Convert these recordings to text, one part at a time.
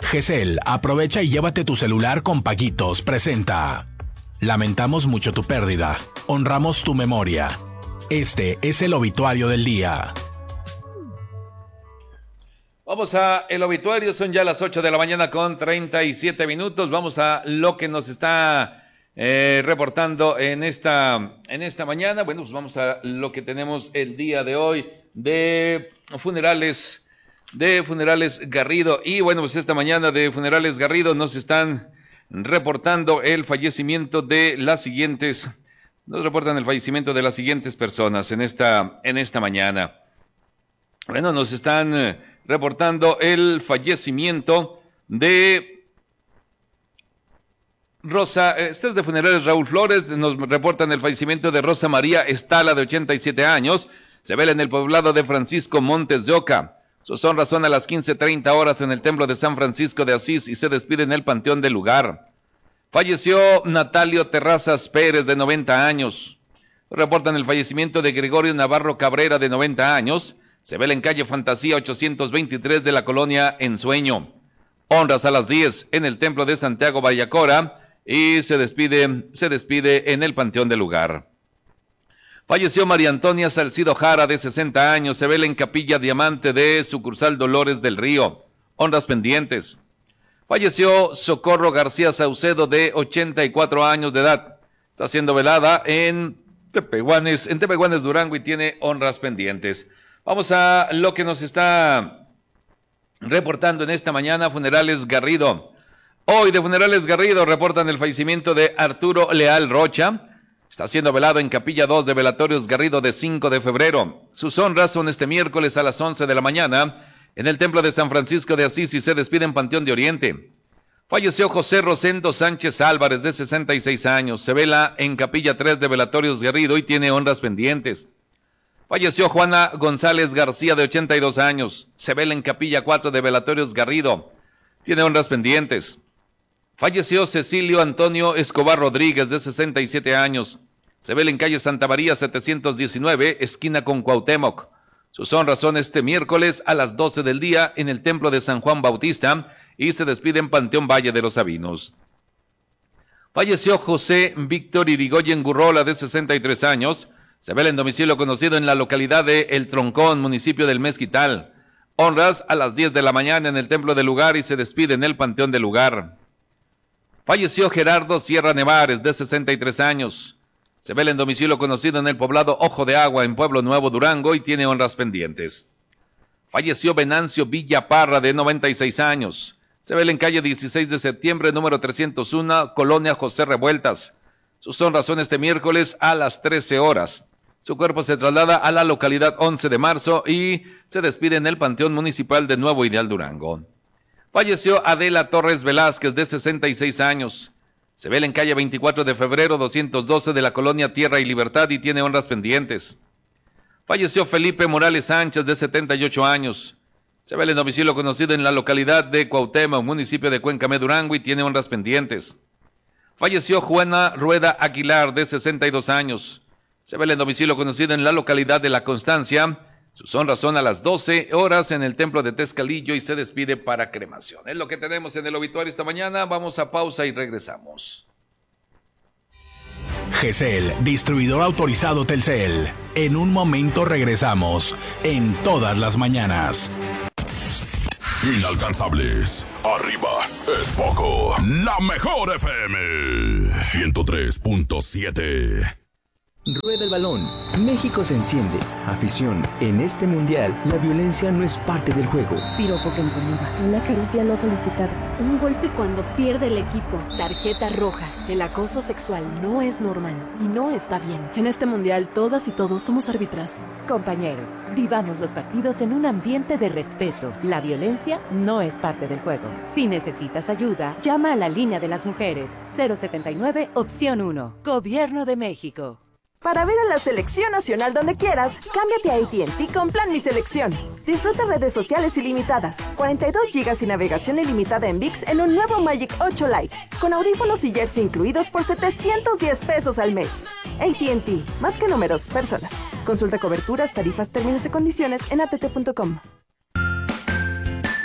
GESEL, aprovecha y llévate tu celular con Paguitos, presenta. Lamentamos mucho tu pérdida, honramos tu memoria. Este es el obituario del día. Vamos a el obituario, son ya las 8 de la mañana con 37 minutos. Vamos a lo que nos está reportando en esta mañana. Bueno, pues vamos a lo que tenemos el día de hoy de funerales Garrido. Y bueno, pues esta mañana de Funerales Garrido nos están reportando el fallecimiento de las siguientes, personas en esta mañana. Bueno, nos están reportando el fallecimiento de Rosa, este es de Funerales Raúl Flores, nos reportan el fallecimiento de Rosa María Estala, de 87 años, se vela en el poblado de Francisco Montes de Oca. Sus honras son a las 15:30 horas en el templo de San Francisco de Asís y se despide en el panteón del lugar. Falleció Natalio Terrazas Pérez, de 90 años. Reportan el fallecimiento de Gregorio Navarro Cabrera, de 90 años. Se vela en calle Fantasía 823 de la colonia Ensueño. Honras a las 10 en el templo de Santiago Vallacora y se despide en el panteón del lugar. Falleció María Antonia Salcido Jara, de 60 años, se vela en Capilla Diamante de sucursal Dolores del Río. Honras pendientes. Falleció Socorro García Saucedo, de 84 años de edad. Está siendo velada en Tepehuanes, Durango, y tiene honras pendientes. Vamos a lo que nos está reportando en esta mañana Funerales Garrido. Hoy de Funerales Garrido reportan el fallecimiento de Arturo Leal Rocha. Está siendo velado en Capilla 2 de Velatorios Garrido de 5 de febrero. Sus honras son este miércoles a las 11 de la mañana en el templo de San Francisco de Asís y se despide en Panteón de Oriente. Falleció José Rosendo Sánchez Álvarez, de 66 años. Se vela en Capilla 3 de Velatorios Garrido y tiene honras pendientes. Falleció Juana González García, de 82 años. Se vela en Capilla 4 de Velatorios Garrido. Tiene honras pendientes. Falleció Cecilio Antonio Escobar Rodríguez, de 67 años. Se vela en calle Santa María 719, esquina con Cuauhtémoc. Sus honras son este miércoles a las 12 del día en el templo de San Juan Bautista y se despide en Panteón Valle de los Sabinos. Falleció José Víctor Irigoyen Gurrola, de 63 años. Se vela en domicilio conocido en la localidad de El Troncón, municipio del Mezquital. Honras a las 10 de la mañana en el templo del lugar y se despide en el panteón del lugar. Falleció Gerardo Sierra Nevares, de 63 años. Se vela en domicilio conocido en el poblado Ojo de Agua, en Pueblo Nuevo, Durango, y tiene honras pendientes. Falleció Venancio Villa Parra, de 96 años. Se vela en calle 16 de septiembre, número 301, Colonia José Revueltas. Sus honras son este miércoles a las 13 horas. Su cuerpo se traslada a la localidad 11 de marzo y se despide en el Panteón Municipal de Nuevo Ideal, Durango. Falleció Adela Torres Velázquez, de 66 años. Se vela en calle 24 de febrero 212 de la colonia Tierra y Libertad y tiene honras pendientes. Falleció Felipe Morales Sánchez, de 78 años. Se vela en domicilio conocido en la localidad de Cuauhtémoc, municipio de Cuencamé, Durango, y tiene honras pendientes. Falleció Juana Rueda Aguilar, de 62 años. Se vela en domicilio conocido en la localidad de La Constancia. Sus honras son a las 12 horas en el templo de Tezcalillo y se despide para cremación. Es lo que tenemos en el obituario esta mañana. Vamos a pausa y regresamos. GESEL, distribuidor autorizado Telcel. En un momento regresamos. En todas las mañanas. Inalcanzables. Arriba es poco. La mejor FM 103.7. Rueda el balón. México se enciende. Afición. En este mundial, la violencia no es parte del juego. Piropo que incomoda. Una caricia no solicitada. Un golpe cuando pierde el equipo. Tarjeta roja. El acoso sexual no es normal y no está bien. En este mundial, todas y todos somos árbitras. Compañeros, vivamos los partidos en un ambiente de respeto. La violencia no es parte del juego. Si necesitas ayuda, llama a la línea de las mujeres. 079, opción 1. Gobierno de México. Para ver a la selección nacional donde quieras, cámbiate a AT&T con Plan Mi Selección. Disfruta redes sociales ilimitadas, 42 GB y navegación ilimitada en ViX en un nuevo Magic 8 Lite, con audífonos y jersey incluidos por $710 al mes. AT&T, más que números, personas. Consulta coberturas, tarifas, términos y condiciones en att.com. Este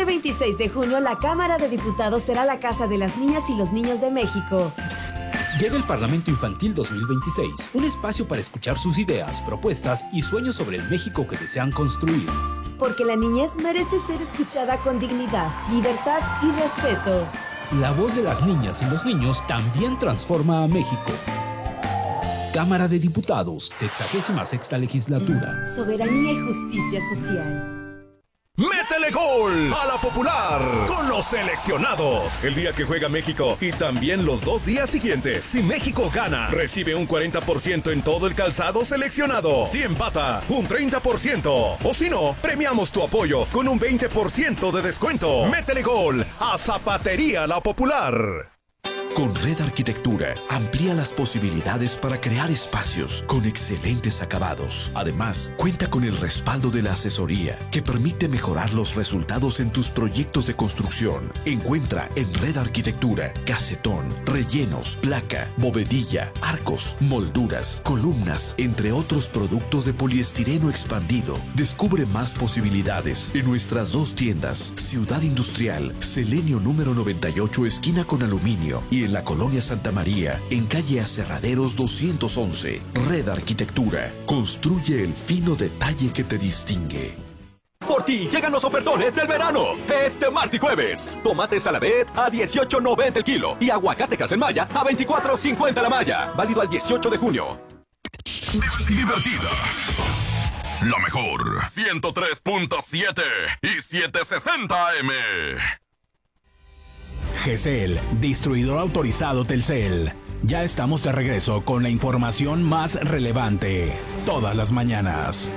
26 de junio, la Cámara de Diputados será la casa de las niñas y los niños de México. Llega el Parlamento Infantil 2026, un espacio para escuchar sus ideas, propuestas y sueños sobre el México que desean construir. Porque la niñez merece ser escuchada con dignidad, libertad y respeto. La voz de las niñas y los niños también transforma a México. Cámara de Diputados, 66ª Legislatura. Soberanía y justicia social. ¡Métele gol a la Popular con los seleccionados! El día que juega México y también los 2 días siguientes. Si México gana, recibe un 40% en todo el calzado seleccionado. Si empata, un 30%. O si no, premiamos tu apoyo con un 20% de descuento. ¡Métele gol a Zapatería La Popular! Con Red Arquitectura, amplía las posibilidades para crear espacios con excelentes acabados. Además, cuenta con el respaldo de la asesoría que permite mejorar los resultados en tus proyectos de construcción. Encuentra en Red Arquitectura, casetón, rellenos, placa, bovedilla, arcos, molduras, columnas, entre otros productos de poliestireno expandido. Descubre más posibilidades en nuestras 2 tiendas, Ciudad Industrial, Selenio número 98, esquina con Aluminio, y en la Colonia Santa María, en calle Aserraderos 211. Red Arquitectura. Construye el fino detalle que te distingue. Por ti llegan los ofertones del verano. Este martes y jueves. Tomate saladet a $18.90 el kilo. Y aguacate Casemaya a $24.50 la malla. Válido al 18 de junio. Divertida. La mejor. 103.7 y 760 AM. GESEL, distribuidor autorizado Telcel. Ya estamos de regreso con la información más relevante, todas las mañanas.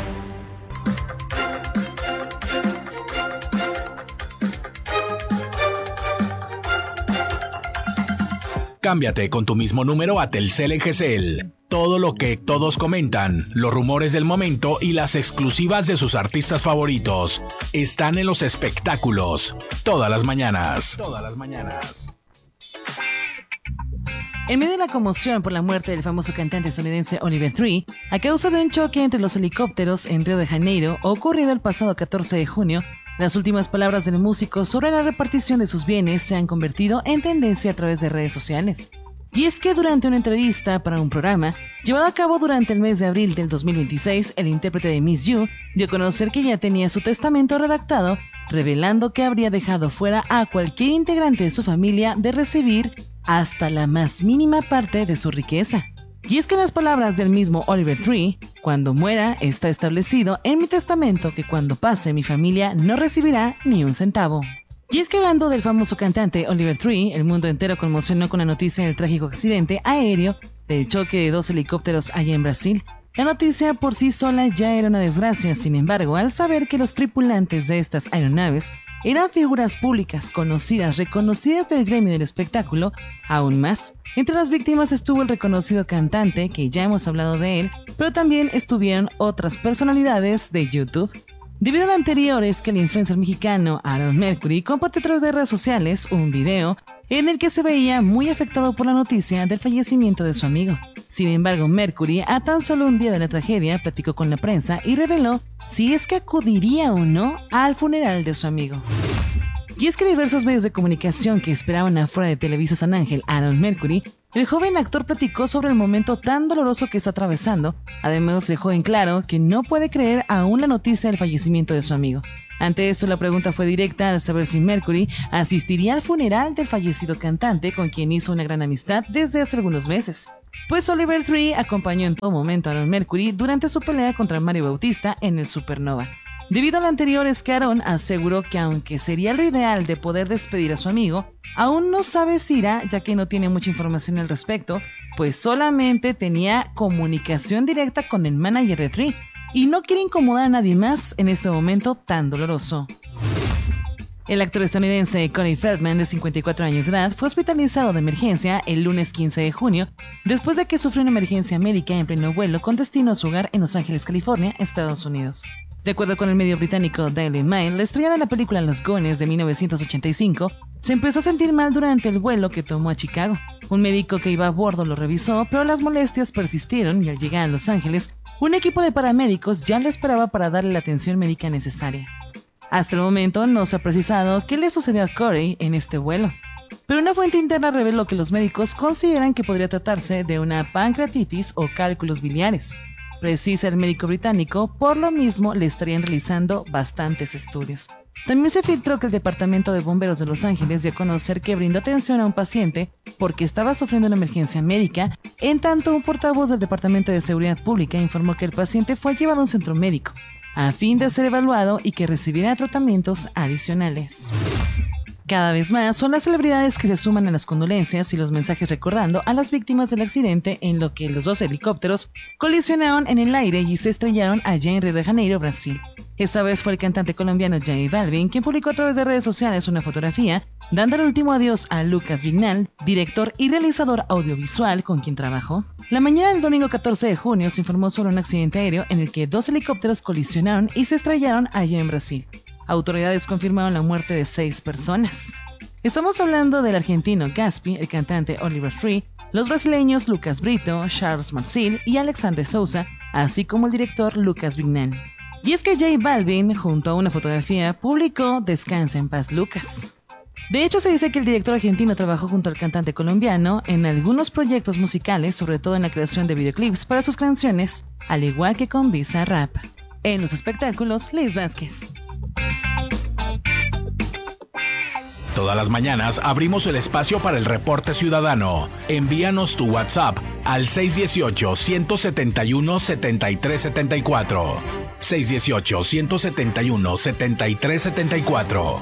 Cámbiate con tu mismo número a Telcel en GESEL. Todo lo que todos comentan, los rumores del momento y las exclusivas de sus artistas favoritos están en los espectáculos. Todas las mañanas. Todas las mañanas. En medio de la conmoción por la muerte del famoso cantante estadounidense Oliver Tree, a causa de un choque entre los helicópteros en Río de Janeiro, ocurrido el pasado 14 de junio, las últimas palabras del músico sobre la repartición de sus bienes se han convertido en tendencia a través de redes sociales. Y es que durante una entrevista para un programa, llevado a cabo durante el mes de abril del 2026, el intérprete de Miss You dio a conocer que ya tenía su testamento redactado, revelando que habría dejado fuera a cualquier integrante de su familia de recibir hasta la más mínima parte de su riqueza. Y es que en las palabras del mismo Oliver Tree, cuando muera está establecido en mi testamento que cuando pase mi familia no recibirá ni un centavo. Y es que hablando del famoso cantante Oliver Tree, el mundo entero conmocionó con la noticia del trágico accidente aéreo del choque de 2 helicópteros allá en Brasil. La noticia por sí sola ya era una desgracia, sin embargo, al saber que los tripulantes de estas aeronaves eran figuras públicas, conocidas, reconocidas del gremio del espectáculo, aún más. Entre las víctimas estuvo el reconocido cantante, que ya hemos hablado de él, pero también estuvieron otras personalidades de YouTube. Debido a lo anterior es que el influencer mexicano Aaron Mercury compartió a través de redes sociales un video en el que se veía muy afectado por la noticia del fallecimiento de su amigo. Sin embargo, Mercury, a tan solo un día de la tragedia, platicó con la prensa y reveló si es que acudiría o no al funeral de su amigo. Y es que diversos medios de comunicación que esperaban afuera de Televisa San Ángel a Aaron Mercury, el joven actor platicó sobre el momento tan doloroso que está atravesando. Además dejó en claro que no puede creer aún la noticia del fallecimiento de su amigo. Ante eso la pregunta fue directa al saber si Mercury asistiría al funeral del fallecido cantante con quien hizo una gran amistad desde hace algunos meses. Pues Oliver Tree acompañó en todo momento a Aaron Mercury durante su pelea contra Mario Bautista en el Supernova. Debido a lo anterior es que Aaron aseguró que aunque sería lo ideal de poder despedir a su amigo, aún no sabe si irá, ya que no tiene mucha información al respecto, pues solamente tenía comunicación directa con el manager de Tree y no quiere incomodar a nadie más en este momento tan doloroso. El actor estadounidense Corey Feldman, de 54 años de edad, fue hospitalizado de emergencia el lunes 15 de junio después de que sufrió una emergencia médica en pleno vuelo con destino a su hogar en Los Ángeles, California, Estados Unidos. De acuerdo con el medio británico Daily Mail, la estrella de la película Los Goonies de 1985 se empezó a sentir mal durante el vuelo que tomó a Chicago. Un médico que iba a bordo lo revisó, pero las molestias persistieron y al llegar a Los Ángeles, un equipo de paramédicos ya lo esperaba para darle la atención médica necesaria. Hasta el momento no se ha precisado qué le sucedió a Corey en este vuelo, pero una fuente interna reveló que los médicos consideran que podría tratarse de una pancreatitis o cálculos biliares. Precisa el médico británico, por lo mismo le estarían realizando bastantes estudios. También se filtró que el Departamento de Bomberos de Los Ángeles dio a conocer que brindó atención a un paciente porque estaba sufriendo una emergencia médica, en tanto un portavoz del Departamento de Seguridad Pública informó que el paciente fue llevado a un centro médico a fin de ser evaluado y que recibiera tratamientos adicionales. Cada vez más son las celebridades que se suman a las condolencias y los mensajes recordando a las víctimas del accidente en lo que los dos helicópteros colisionaron en el aire y se estrellaron allá en Río de Janeiro, Brasil. Esta vez fue el cantante colombiano J Balvin quien publicó a través de redes sociales una fotografía dando el último adiós a Lucas Vignal, director y realizador audiovisual con quien trabajó. La mañana del domingo 14 de junio se informó sobre un accidente aéreo en el que 2 helicópteros colisionaron y se estrellaron allá en Brasil. Autoridades confirmaron la muerte de 6 personas. Estamos hablando del argentino Gaspi, el cantante Oliver Free, los brasileños Lucas Brito, Charles Marcil y Alexandre Souza, así como el director Lucas Vignal. Y es que J Balvin, junto a una fotografía, publicó "Descansa en paz, Lucas". De hecho, se dice que el director argentino trabajó junto al cantante colombiano en algunos proyectos musicales, sobre todo en la creación de videoclips para sus canciones, al igual que con Bizarrap. En los espectáculos, Liz Vázquez. Todas las mañanas abrimos el espacio para el reporte ciudadano. Envíanos tu WhatsApp al 618-171-7374. 618-171-7374.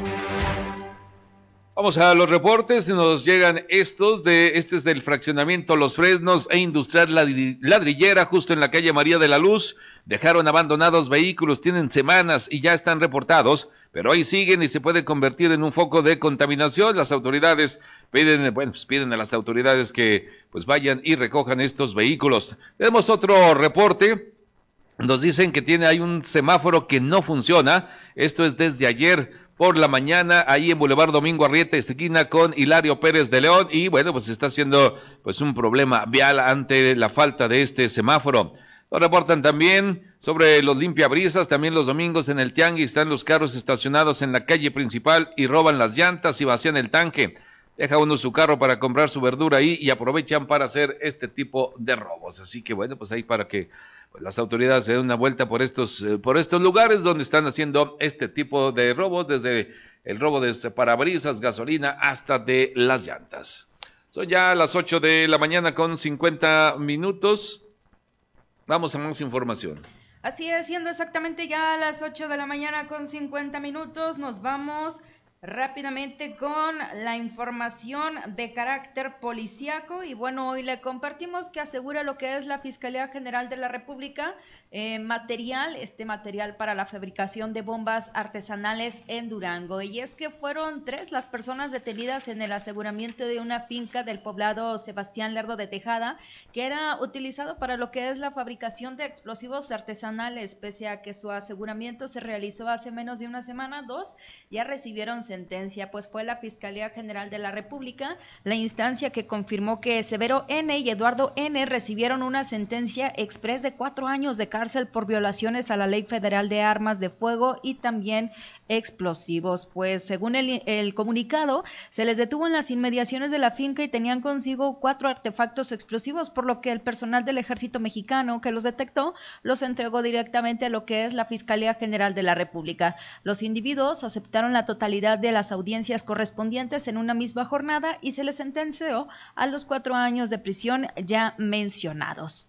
Vamos a los reportes, nos llegan este es del fraccionamiento Los Fresnos e Industrial Ladrillera, justo en la calle María de la Luz. Dejaron abandonados vehículos, tienen semanas y ya están reportados, pero ahí siguen y se puede convertir en un foco de contaminación. Las autoridades piden a las autoridades que vayan y recojan estos vehículos. Tenemos otro reporte. Nos dicen que hay un semáforo que no funciona. Esto es desde ayer por la mañana, ahí en Boulevard Domingo Arrieta, esquina con Hilario Pérez de León, y se está haciendo un problema vial ante la falta de este semáforo. Nos reportan también sobre los limpiabrisas, también los domingos en el tianguis están los carros estacionados en la calle principal y roban las llantas y vacían el tanque. Deja uno su carro para comprar su verdura ahí y aprovechan para hacer este tipo de robos. Así que ahí para que las autoridades se den una vuelta por estos lugares donde están haciendo este tipo de robos, desde el robo de parabrisas, gasolina, hasta de las llantas. Son ya las 8 de la mañana con 50 minutos. Vamos a más información. Así es, siendo exactamente ya las 8 de la mañana con 50 minutos, nos vamos rápidamente con la información de carácter policíaco y hoy le compartimos que asegura lo que es la Fiscalía General de la República material para la fabricación de bombas artesanales en Durango, y es que fueron 3 las personas detenidas en el aseguramiento de una finca del poblado Sebastián Lerdo de Tejada que era utilizado para lo que es la fabricación de explosivos artesanales. Pese a que su aseguramiento se realizó hace menos de una semana, 2 ya recibieron sentencia, fue la Fiscalía General de la República la instancia que confirmó que Severo N. y Eduardo N. recibieron una sentencia exprés de 4 años de cárcel por violaciones a la Ley Federal de Armas de Fuego y también explosivos. Según el comunicado, se les detuvo en las inmediaciones de la finca y tenían consigo 4 artefactos explosivos, por lo que el personal del Ejército Mexicano que los detectó los entregó directamente a lo que es la Fiscalía General de la República. Los individuos aceptaron la totalidad de las audiencias correspondientes en una misma jornada y se les sentenció a los 4 años de prisión ya mencionados.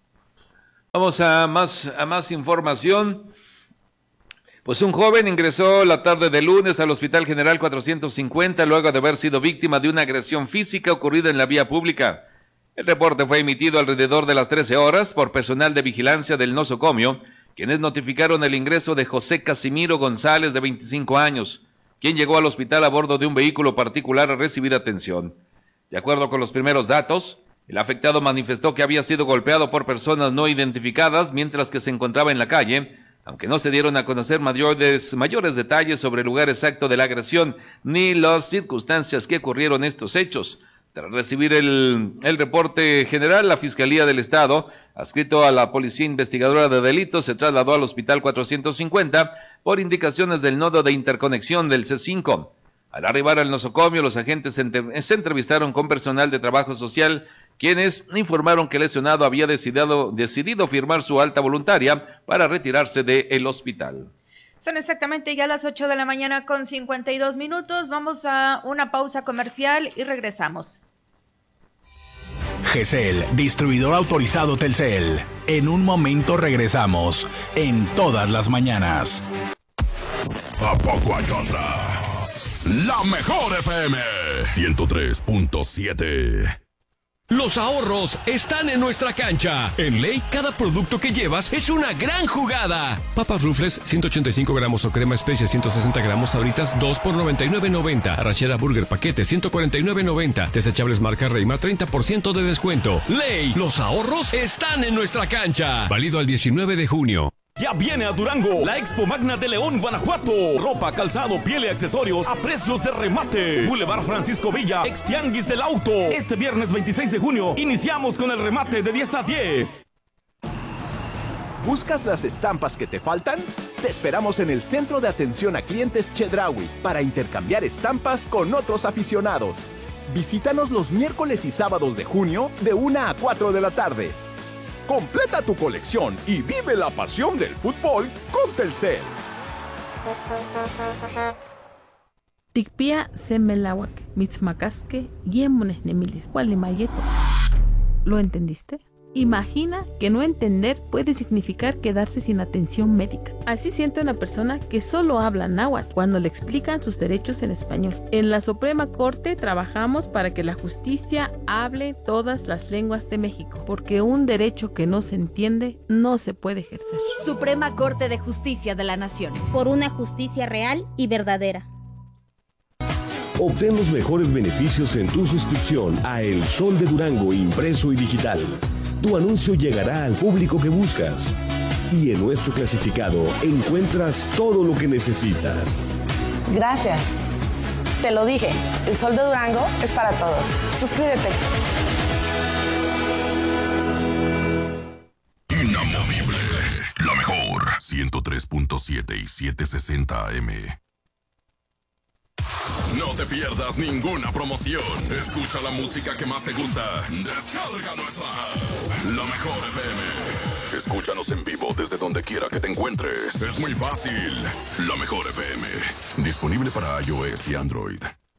Vamos a más información. Un joven ingresó la tarde de lunes al Hospital General 450 luego de haber sido víctima de una agresión física ocurrida en la vía pública. El reporte fue emitido alrededor de las 13 horas por personal de vigilancia del nosocomio, quienes notificaron el ingreso de José Casimiro González, de 25 años, quien llegó al hospital a bordo de un vehículo particular a recibir atención. De acuerdo con los primeros datos, el afectado manifestó que había sido golpeado por personas no identificadas mientras que se encontraba en la calle, aunque no se dieron a conocer mayores detalles sobre el lugar exacto de la agresión ni las circunstancias que ocurrieron estos hechos. Tras recibir el reporte general, la Fiscalía del Estado, adscrito a la Policía Investigadora de Delitos, se trasladó al Hospital 450 por indicaciones del nodo de interconexión del C5. Al arribar al nosocomio, los agentes se entrevistaron con personal de trabajo social, quienes informaron que el lesionado había decidido firmar su alta voluntaria para retirarse del hospital. Son exactamente ya las 8 de la mañana con 52 minutos. Vamos a una pausa comercial y regresamos. GESEL, distribuidor autorizado Telcel. En un momento regresamos, en todas las mañanas. ¿A poco hay otra? La mejor FM 103.7. Los ahorros están en nuestra cancha. En Ley, cada producto que llevas es una gran jugada. Papas Rufles, 185 gramos o crema especia, 160 gramos, Sabritas, 2 por $99.90. Arrachera Burger paquete, 149.90. Desechables marca Reima, 30% de descuento. Ley, los ahorros están en nuestra cancha. Válido al 19 de junio. Ya viene a Durango, la Expo Magna de León, Guanajuato. Ropa, calzado, piel y accesorios a precios de remate. Boulevard Francisco Villa, ex tianguis del auto. Este viernes 26 de junio, iniciamos con el remate de 10 a 10. ¿Buscas las estampas que te faltan? Te esperamos en el Centro de Atención a Clientes Chedraui para intercambiar estampas con otros aficionados. Visítanos los miércoles y sábados de junio de 1 a 4 de la tarde. Completa tu colección y vive la pasión del fútbol con Telcel. Tikpia semelawak, mitzmacasque, yemones nemilis, gualimayeto. ¿Lo entendiste? Imagina que no entender puede significar quedarse sin atención médica. Así siente una persona que solo habla náhuatl cuando le explican sus derechos en español. En la Suprema Corte trabajamos para que la justicia hable todas las lenguas de México, porque un derecho que no se entiende no se puede ejercer. Suprema Corte de Justicia de la Nación. Por una justicia real y verdadera. Obtén los mejores beneficios en tu suscripción a El Sol de Durango impreso y digital. Tu anuncio llegará al público que buscas. Y en nuestro clasificado encuentras todo lo que necesitas. Gracias. Te lo dije, El Sol de Durango es para todos. Suscríbete. Inamovible. La mejor. 103.7 y 760 AM. No te pierdas ninguna promoción. Escucha la música que más te gusta. Descarga nuestra app. La mejor FM. Escúchanos en vivo desde donde quiera que te encuentres. Es muy fácil. La mejor FM. Disponible para iOS y Android.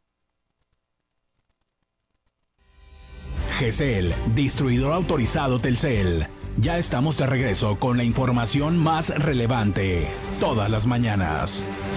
GESEL, distribuidor autorizado Telcel. Ya estamos de regreso con la información más relevante. Todas las mañanas.